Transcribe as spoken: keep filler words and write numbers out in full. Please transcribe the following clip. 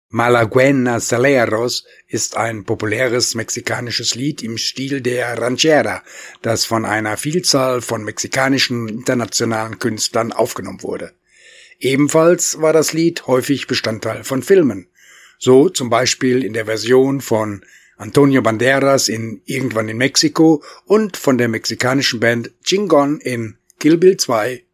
Malagueña-Saleros ist ein populäres mexikanisches Lied im Stil der Ranchera, das von einer Vielzahl von mexikanischen und internationalen Künstlern aufgenommen wurde. Ebenfalls war das Lied häufig Bestandteil von Filmen, so zum Beispiel in der Version von Antonio Banderas in Irgendwann in Mexiko und von der mexikanischen Band Chingon in Kill Bill zwei